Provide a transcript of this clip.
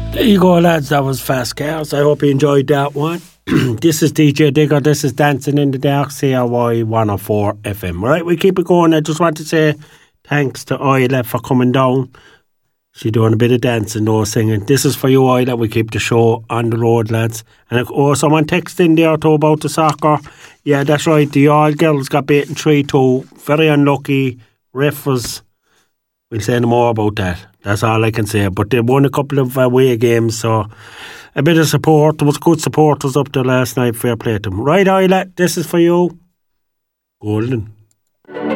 There you go, lads. That was Fast Cars. I hope you enjoyed that one. This is DJ Digger. This is Dancing in the Dark, CRY 104 FM. Right, we keep it going. I just want to say thanks to Isla for coming down. She's doing a bit of dancing, no singing. This is for you, Isla. We keep the show on the road, lads. And someone texted in there too about the soccer. Yeah, that's right. The All Girls got beaten 3-2. Very unlucky. Ref was... We'll say no more about that. That's all I can say. But they won a couple of away games, so a bit of support. There was good supporters up there last night. Fair play to them. Right, Isla, this is for you. Golden.